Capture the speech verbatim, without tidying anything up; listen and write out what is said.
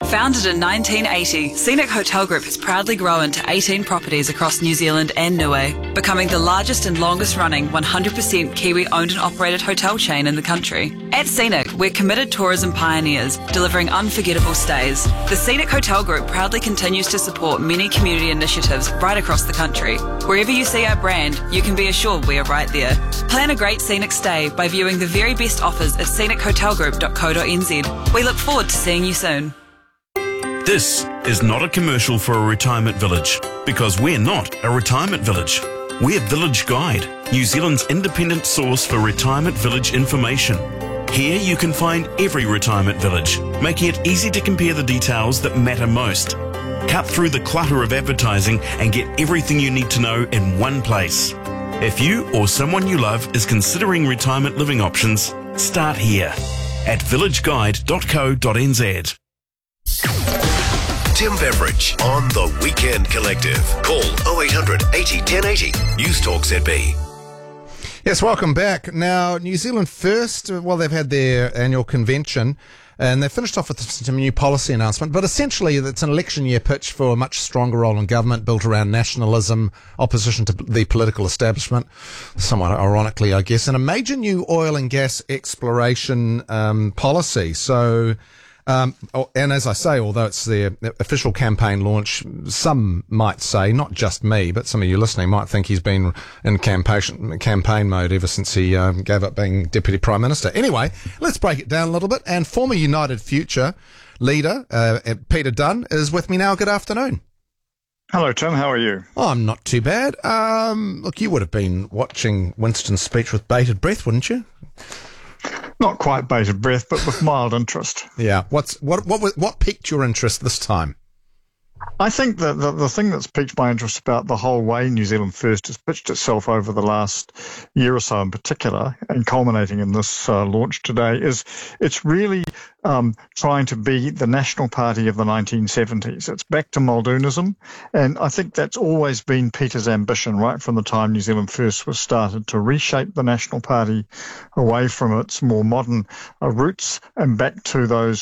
Founded in nineteen eighty, Scenic Hotel Group has proudly grown to eighteen properties across New Zealand and Niue, becoming the largest and longest running one hundred percent Kiwi owned and operated hotel chain in the country. At Scenic, we're committed tourism pioneers, delivering unforgettable stays. The Scenic Hotel Group proudly continues to support many community initiatives right across the country. Wherever you see our brand, you can be assured we are right there. Plan a great scenic stay by viewing the very best offers at scenic hotel group dot co dot n z. We look forward to seeing you soon. This is not a commercial for a retirement village, because we're not a retirement village. We're Village Guide, New Zealand's independent source for retirement village information. Here you can find every retirement village, making it easy to compare the details that matter most. Cut through the clutter of advertising and get everything you need to know in one place. If you or someone you love is considering retirement living options, start here at village guide dot co dot n z. Tim Beveridge on The Weekend Collective. Call oh eight hundred eighty ten eighty. News Talk Z B. Yes, welcome back. Now, New Zealand First, well, they've had their annual convention and they finished off with some new policy announcement, but essentially it's an election year pitch for a much stronger role in government built around nationalism, opposition to the political establishment, somewhat ironically, I guess, and a major new oil and gas exploration um, policy. So, Um, and as I say, although it's their official campaign launch, some might say, not just me, but some of you listening might think he's been in campaign campaign mode ever since he um, gave up being Deputy Prime Minister. Anyway, let's break it down a little bit. And former United Future leader, uh, Peter Dunn, is with me now. Good afternoon. Hello, Tim. How are you? Oh, I'm not too bad. Um, look, you would have been watching Winston's speech with bated breath, wouldn't you? Not quite bated breath, but with mild interest. Yeah. What's what what what piqued your interest this time? I think that the, the thing that's piqued my interest about the whole way New Zealand First has pitched itself over the last year or so in particular, and culminating in this uh, launch today, is it's really um, trying to be the national party of the nineteen seventies. It's back to Muldoonism, and I think that's always been Peter's ambition right from the time New Zealand First was started, to reshape the national party away from its more modern uh, roots and back to those